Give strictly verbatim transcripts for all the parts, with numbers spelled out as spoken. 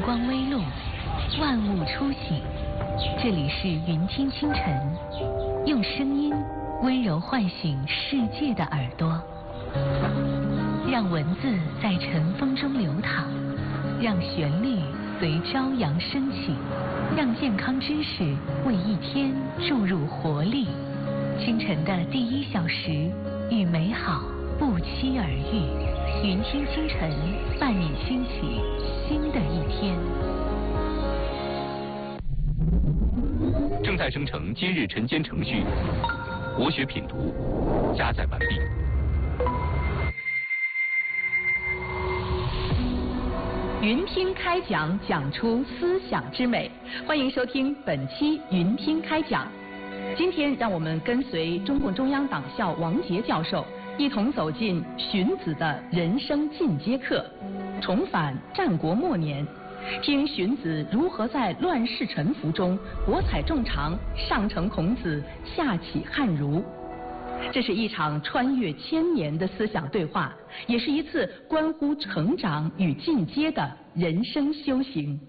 光微露，万物初醒。这里是云听清晨，用声音温柔唤醒世界的耳朵，让文字在晨风中流淌，让旋律随朝阳升起，让健康知识为一天注入活力。清晨的第一小时，与美好不期而遇。云听清晨，伴你兴起新的一天。 正在生成今日晨间程序，国学品读加载完毕。 云听开讲，讲出思想之美。欢迎收听本期云听开讲。今天让我们跟随中共中央党校王杰教授，一同走进荀子的人生进阶课，重返战国末年，听荀子如何在乱世沉浮中博采众长，上承孔子，下启汉儒。这是一场穿越千年的思想对话，也是一次关乎成长与进阶的人生修行。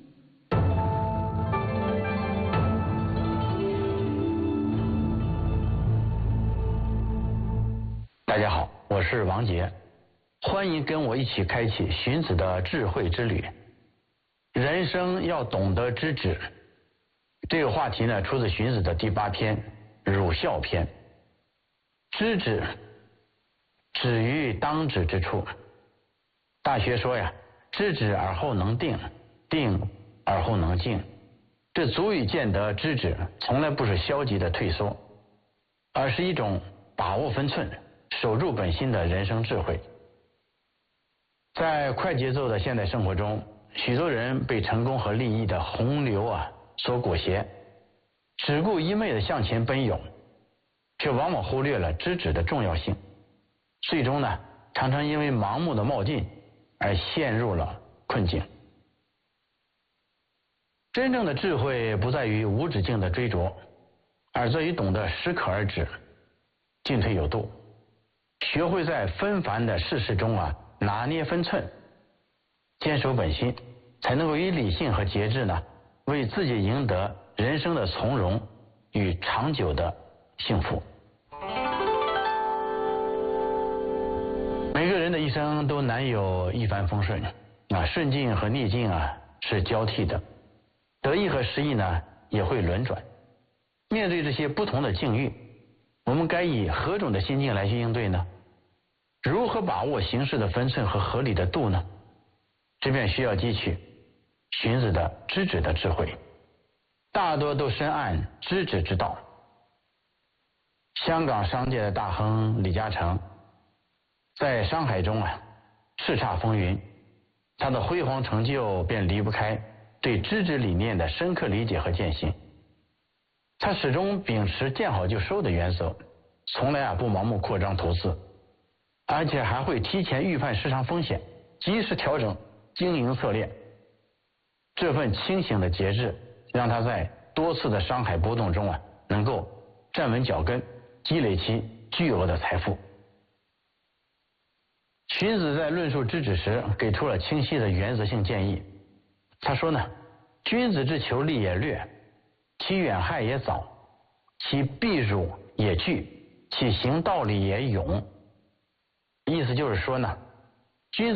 大家好，我是王杰，欢迎跟我一起开启荀子的智慧之旅。人生要懂得知止，这个话题呢，出自荀子的第八篇《儒孝篇》。知止，止于当止之处。大学说呀，知止而后能定，定而后能静，这足以见得知止从来不是消极的退缩，而是一种把握分寸，守住本心的人生智慧。在快节奏的现代生活中，许多人被成功和利益的洪流啊所裹挟，只顾一昧的向前奔涌，却往往忽略了知止的重要性，最终呢，常常因为盲目的冒进而陷入了困境。真正的智慧不在于无止境的追逐，而在于懂得适可而止，进退有度，学会在纷繁的世事中啊拿捏分寸，坚守本心，才能够以理性和节制呢，为自己赢得人生的从容与长久的幸福。每个人的一生都难有一帆风顺啊，顺境和逆境啊是交替的，得意和失意呢也会轮转。面对这些不同的境遇，我们该以何种的心境来去应对呢？如何把握形势的分寸和合理的度呢？这便需要汲取荀子的知止的智慧，大多都深谙知止之道。香港商界的大亨李嘉诚，在商海中啊叱咤风云，他的辉煌成就便离不开对知止理念的深刻理解和践行。他始终秉持见好就收的原则，从来啊不盲目扩张投资，而且还会提前预判市场风险，及时调整经营策略。这份清醒的节制，让他在多次的商海波动中啊，能够站稳脚跟，积累起巨额的财富。荀子在论述知止时，给出了清晰的原则性建议。他说呢，君子之求利也略，其远害也早，其避辱也惧，其行道理也勇。意思就是说呢，